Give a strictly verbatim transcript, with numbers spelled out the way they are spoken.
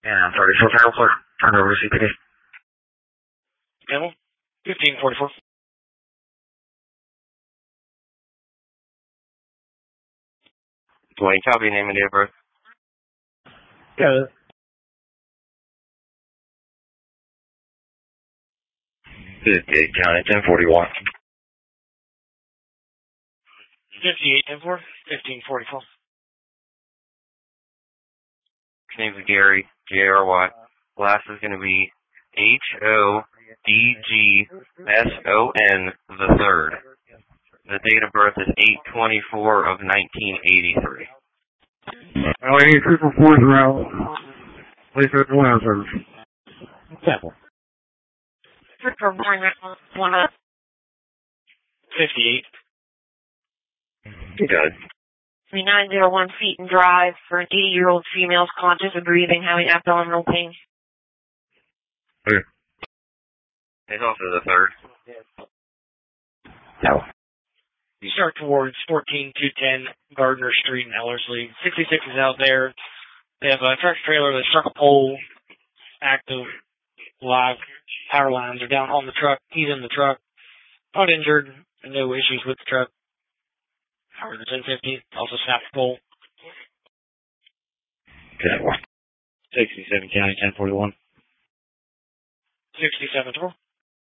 And thirty-four Tower clear. Turn over to C P D. Camel, fifteen forty-four. Dwayne, copy, name and date of birth. Yeah. fifty-eight County, ten forty-one. fifty-eight ten four, fifteen forty-four. His name's Gary, G A R Y. Last is going to be H O D G S O N the third. The date of birth is eight twenty-four of nineteen eighty-three. Well, any triple fours around. Please go to the lounge service. Temple. fifty-eight. You got it. nine oh one feet and drive for an eighty-year-old female conscious of breathing, having abdominal pain. Okay. It's also the third. No. You start towards fourteen two ten Gardner Street in Ellerslie. sixty-six is out there. They have a truck trailer that struck a pole. Active, live power lines are down on the truck. He's in the truck. Not injured. And no issues with the truck. However, the ten fifty also snapped the pole. Good one. sixty-seven County, ten forty-one. sixty-seven total.